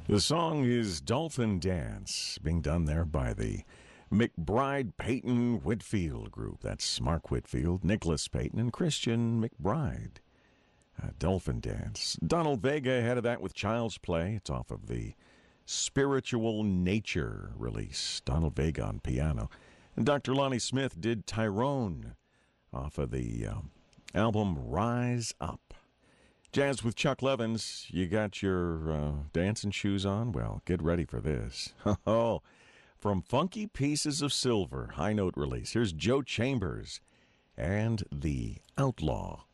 The song is Dolphin Dance, being done there by the McBride Peyton Whitfield group. That's Mark Whitfield, Nicholas Peyton, and Christian McBride. Dolphin Dance. Donald Vega ahead of that with Child's Play. It's off of the Spiritual Nature release. Donald Vega on piano. And Dr. Lonnie Smith did Tyrone off of the album Rise Up. Jazz with Chuck Levins. You got your dancing shoes on? Well, get ready for this. Oh, from Funky Pieces of Silver, high note release. Here's Joe Chambers and The Outlaw.